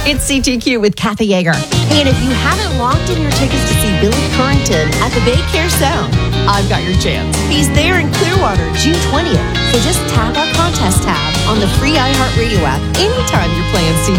It's CTQ with Kathy Yeager. Hey, and if you haven't locked in your tickets to see Billy Currington at the Baycare Sound, I've got your chance. He's there in Clearwater, June 20th. So just tap our contest tab on the free iHeartRadio app anytime you're playing CTQ.